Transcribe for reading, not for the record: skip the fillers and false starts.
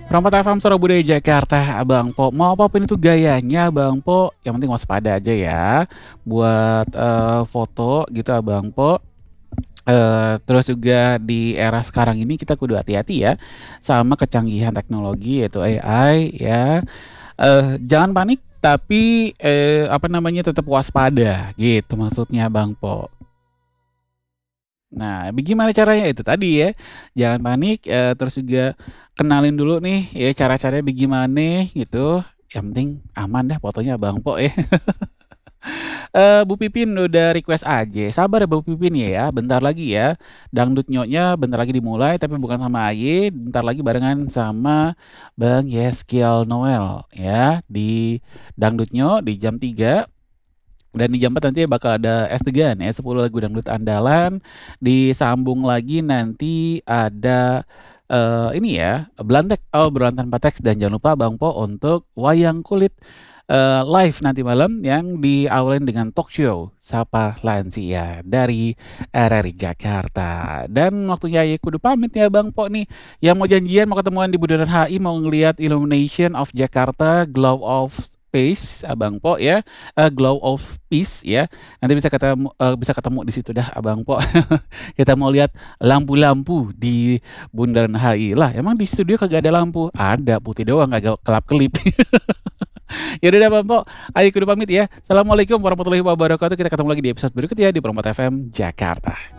Perompak FM Suara Budaya Jakarta, Abang Po. Mau apapun itu gayanya, Bang Po, yang penting waspada aja ya. Buat foto gitu, Abang Po. Terus juga di era sekarang ini kita kudu hati-hati ya sama kecanggihan teknologi yaitu AI ya. Jangan panik tapi apa namanya tetap waspada gitu maksudnya Bang Po. Nah, gimana caranya? Itu tadi ya, jangan panik, terus juga kenalin dulu nih ya cara-caranya bagaimana gitu, yang penting aman dah fotonya Bang Po ya. Bu Pipin udah request aja, sabar ya Bu Pipin ya, bentar lagi ya, dangdut nyoknya bentar lagi dimulai tapi bukan sama Aye, bentar lagi barengan sama Bang Yeskiel Noel ya, di Dangdut Nyok di jam 3. Dan di jam 4 nanti bakal ada S3 ya, 10 lagu dangdut andalan, disambung lagi nanti ada, ini ya, Belantek obrolan tanpa teks dan jangan lupa Bang Po untuk wayang kulit, live nanti malam yang diawalin dengan talk show Sapa Lansia dari RRI Jakarta. Dan waktunya ya kudu pamit ya Bang Po nih, yang mau janjian mau ketemuan di Bundaran HI mau ngelihat Illumination of Jakarta, Glow of Space, Abang Po ya, Glow of Peace ya. Nanti bisa ketemu di situ dah Abang Po. Kita mau lihat lampu-lampu di Bundaran HI. Lah, emang di studio kagak ada lampu? Ada, putih doang kagak kelap-kelip. Ya udah Bang Po, ayo kudu pamit ya. Assalamualaikum warahmatullahi wabarakatuh. Kita ketemu lagi di episode berikutnya di Perompak FM Jakarta.